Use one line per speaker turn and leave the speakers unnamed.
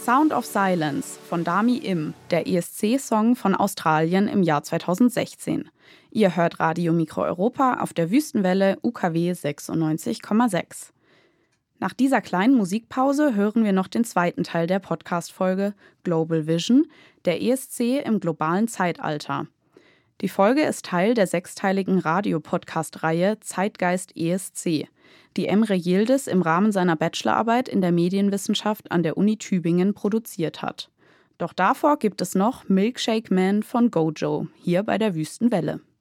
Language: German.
Sound of Silence von Dami Im, der ESC-Song von Australien im Jahr 2016. Ihr hört Radio Mikro Europa auf der Wüstenwelle UKW 96,6. Nach dieser kleinen Musikpause hören wir noch den zweiten Teil der Podcast-Folge Global Vision, der ESC im globalen Zeitalter. Die Folge ist Teil der sechsteiligen Radio-Podcast-Reihe Zeitgeist ESC, die Emre Yildiz im Rahmen seiner Bachelorarbeit in der Medienwissenschaft an der Uni Tübingen produziert hat. Doch davor gibt es noch Milkshake Man von Gojo, hier bei der Wüstenwelle.